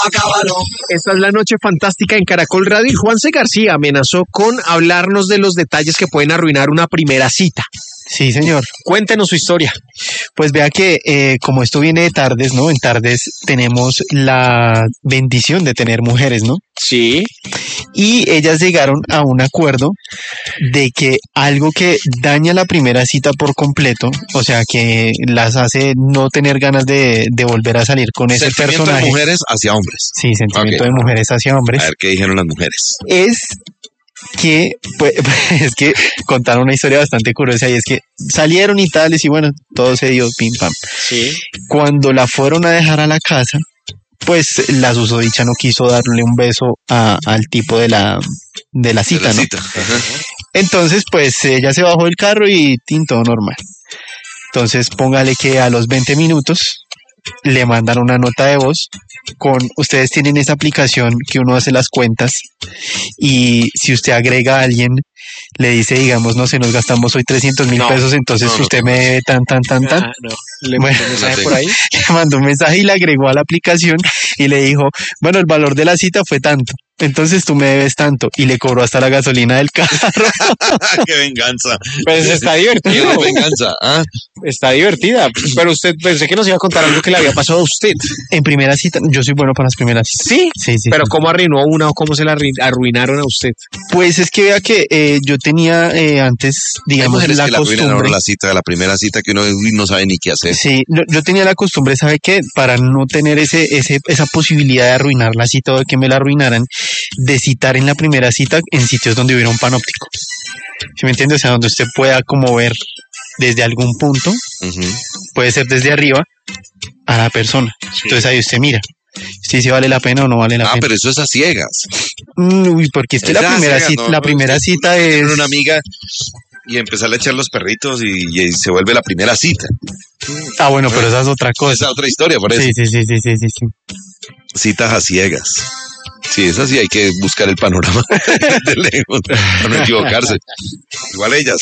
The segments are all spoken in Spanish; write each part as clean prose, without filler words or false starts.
acábalo. Esta es la noche fantástica en Caracol Radio y Juanse García amenazó con hablarnos de los detalles que pueden arruinar una primera cita. Sí, señor. Cuéntenos su historia. Pues vea que como esto viene de tardes, ¿no? En tardes tenemos la bendición de tener mujeres, ¿no? Sí. Y ellas llegaron a un acuerdo de que algo que daña la primera cita por completo, o sea, que las hace no tener ganas de volver a salir con ese Sentimiento personaje. de mujeres hacia hombres. Sí, sentimiento Ok. de mujeres hacia hombres. A ver qué dijeron las mujeres. Es que, pues, es que contaron una historia bastante curiosa y es que salieron y tales y bueno, todo se dio pim pam. Sí. Cuando la fueron a dejar a la casa, pues la susodicha no quiso darle un beso al tipo de la cita, De la ¿no? cita. Ajá. Entonces, pues ella se bajó del carro y todo normal. Entonces, póngale que a los 20 minutos le mandan una nota de voz ustedes tienen esa aplicación que uno hace las cuentas y si usted agrega a alguien, le dice, digamos, no sé, nos gastamos hoy 300,000 No, pesos, entonces no, usted me debe tan. Ah, no. Le Bueno, mandó un mensaje no por ahí. Le mandó un mensaje y le agregó a la aplicación y le dijo, bueno, el valor de la cita fue tanto, entonces tú me debes tanto, y le cobró hasta la gasolina del carro. ¡Qué venganza! Pues está ¡Qué divertido. venganza! ¿Ah? Está divertida. Pero usted pensé que nos iba a contar algo que le había pasado a usted. En primera cita, yo soy bueno para las primeras citas. Sí. Sí. Pero ¿cómo arruinó una o cómo se la arruinaron a usted? Pues es que vea que yo tenía antes, Hay digamos, mujeres la que la arruinan a uno costumbre. la cita, la primera cita que uno no sabe ni qué hacer. Sí, yo tenía la costumbre, ¿sabe qué? Para no tener esa posibilidad de arruinar la cita o de que me la arruinaran, de citar en la primera cita en sitios donde hubiera un panóptico. ¿Sí me entiende? O sea, donde usted pueda como ver desde algún punto, Ujú. puede ser desde arriba, a la persona. Entonces ahí usted mira. Si dice vale la pena o no vale la Ah, pena. pero eso es a ciegas. Uy, porque es que la Esa primera ciegas, cita, no, la no, primera es que cita uno tiene es... una amiga y empezarle a echar los perritos y se vuelve la primera cita. Ah, bueno, pero esa es otra cosa. Esa es otra historia, por eso. Sí. Citas a ciegas. Sí, es así, hay que buscar el panorama de lejos para no equivocarse. Igual ellas.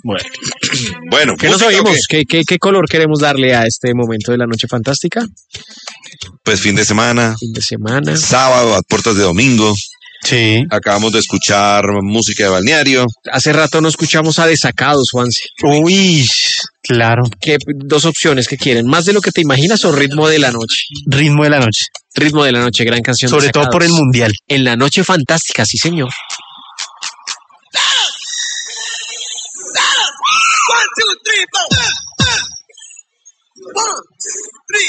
Bueno, ¿Qué nos ¿música o oímos? ¿Qué color queremos darle a este momento de la noche fantástica? qué? Pues fin de semana, Fin de semana. sábado, a puertas de domingo. Sí. Acabamos de escuchar música de balneario. Hace rato no escuchamos a Desacados, Juanse. Uy, claro. ¿Qué dos opciones que quieren? ¿Más de lo que te imaginas o Ritmo de la Noche? Ritmo de la noche. Ritmo de la Noche, gran canción. Sobre todo por el Desacados. mundial. En la noche fantástica, sí señor. 1, 2, 3, 4. 1,